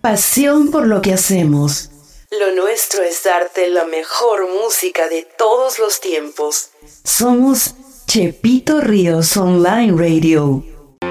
pasión por lo que hacemos. Lo nuestro es darte la mejor música de todos los tiempos. Somos Chepito Ríos Online Radio.